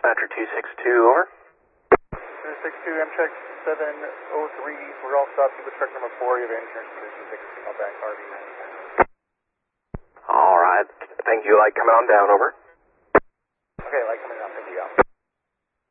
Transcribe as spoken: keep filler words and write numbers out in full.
Dispatcher two six two, over. two six two, M check seven oh three. We're all stopped with truck number four. You have insurance conditions. Take a signal back, R V. All right. Thank you. Light coming on down, over. Okay, light coming down.